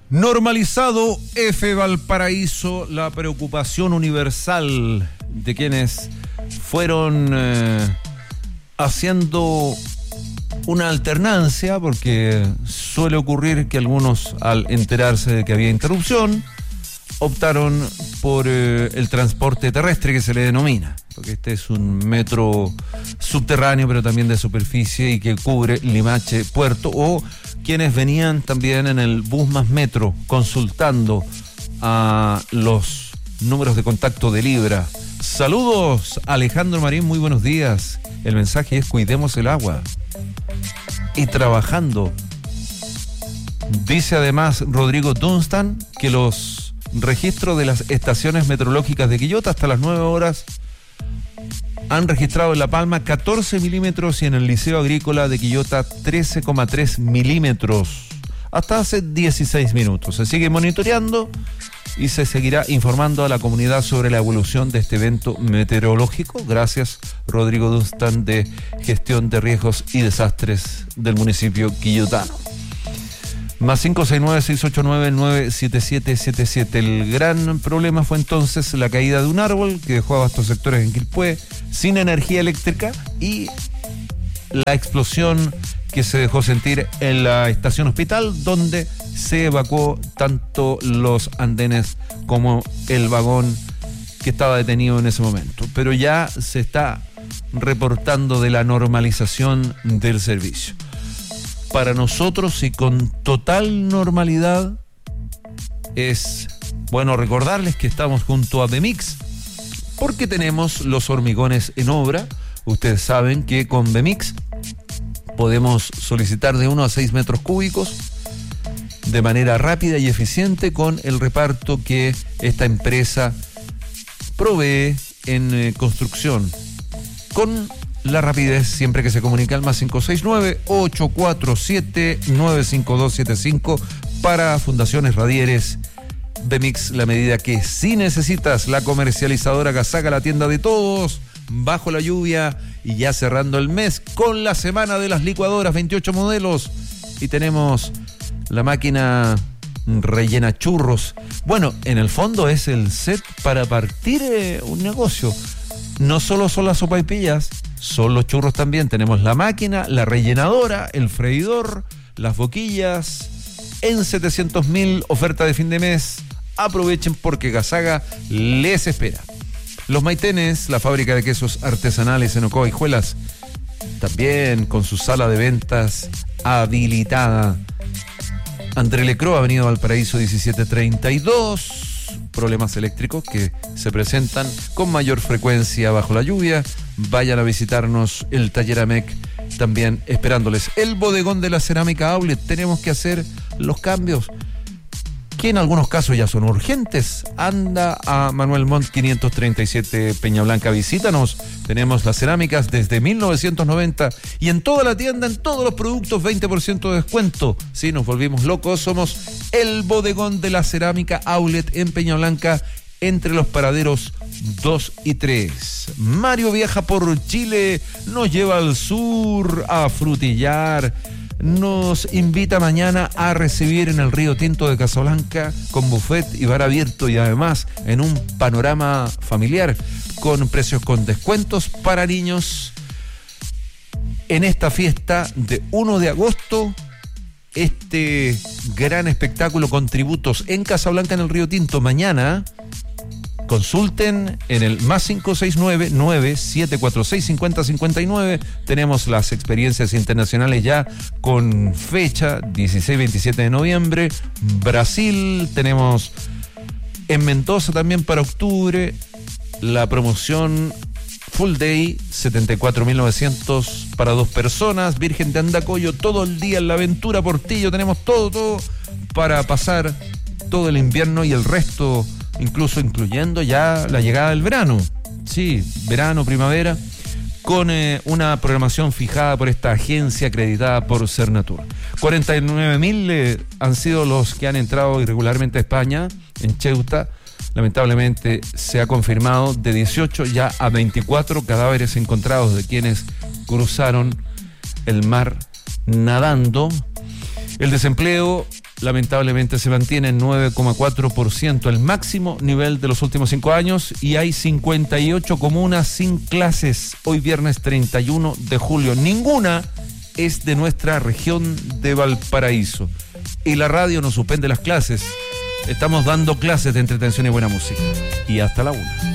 Normalizado F. Valparaíso, la preocupación universal de quienes fueron haciendo una alternancia, porque suele ocurrir que algunos, al enterarse de que había interrupción, optaron por el transporte terrestre, que se le denomina, porque este es un metro subterráneo pero también de superficie y que cubre Limache, Puerto, o quienes venían también en el bus más metro consultando a los números de contacto de Libra. Saludos, Alejandro Marín, muy buenos días. El mensaje es: cuidemos el agua y trabajando. Dice además Rodrigo Dunstan que los registros de las estaciones meteorológicas de Quillota hasta las 9 horas han registrado en La Palma 14 milímetros y en el Liceo Agrícola de Quillota 13,3 milímetros. Hasta hace 16 minutos. Se sigue monitoreando y se seguirá informando a la comunidad sobre la evolución de este evento meteorológico. Gracias, Rodrigo Dunstan, de Gestión de Riesgos y Desastres del municipio quillotano. Más 569-689-97777. El gran problema fue entonces la caída de un árbol que dejó a vastos sectores en Quilpué sin energía eléctrica y la explosión que se dejó sentir en la estación Hospital, donde se evacuó tanto los andenes como el vagón que estaba detenido en ese momento. Pero ya se está reportando de la normalización del servicio. Para nosotros, y con total normalidad, es bueno recordarles que estamos junto a Bemix, porque tenemos los hormigones en obra. Ustedes saben que con Bemix podemos solicitar de 1 a 6 metros cúbicos de manera rápida y eficiente con el reparto que esta empresa provee en construcción, con la rapidez siempre que se comunica al más 569-847-95275 para Fundaciones Radieres. Bemix, la medida que sí necesitas. La comercializadora Gazaga, la tienda de todos, bajo la lluvia y ya cerrando el mes con la semana de las licuadoras, 28 modelos, y tenemos la máquina rellena churros. Bueno, en el fondo es el set para partir un negocio. No solo son las sopaipillas, son los churros también. Tenemos la máquina, la rellenadora, el freidor, las boquillas. En 700.000, oferta de fin de mes. Aprovechen porque Gazaga les espera. Los Maitenes, la fábrica de quesos artesanales en Ocoa y Juelas, también con su sala de ventas habilitada. André Lecro, Avenida Valparaíso 1732. Problemas eléctricos que se presentan con mayor frecuencia bajo la lluvia. Vayan a visitarnos, el taller AMEC también esperándoles. El bodegón de la cerámica Outlet, tenemos que hacer los cambios que en algunos casos ya son urgentes. Anda a Manuel Montt 537 Peña Blanca, visítanos. Tenemos las cerámicas desde 1990 y en toda la tienda, en todos los productos, 20% de descuento. Si nos volvimos locos, somos el bodegón de la cerámica Outlet en Peña Blanca, entre los paraderos 2 y 3. Mario viaja por Chile, nos lleva al sur a frutillar. Nos invita mañana a recibir en el Río Tinto de Casablanca con buffet y bar abierto, y además en un panorama familiar con precios con descuentos para niños en esta fiesta de 1 de agosto. Este gran espectáculo con tributos en Casablanca, en el Río Tinto, mañana. Consulten en el más 569-9746-5059. Tenemos las experiencias internacionales ya con fecha, 16-27 de noviembre. Brasil, tenemos en Mendoza también para octubre la promoción Full Day, 74.900 para 2 personas. Virgen de Andacoyo, todo el día en la aventura Portillo. Tenemos todo para pasar todo el invierno y el resto, incluso incluyendo ya la llegada del verano. Sí, verano, primavera, con una programación fijada por esta agencia acreditada por Cernatur. 49.000 han sido los que han entrado irregularmente a España, en Ceuta. Lamentablemente se ha confirmado de 18 ya a 24 cadáveres encontrados de quienes cruzaron el mar nadando. El desempleo lamentablemente se mantiene en 9,4%, el máximo nivel de los últimos 5 años, y hay 58 comunas sin clases hoy viernes 31 de julio. Ninguna es de nuestra región de Valparaíso. Y la radio nos suspende las clases. Estamos dando clases de entretención y buena música. Y hasta la 1.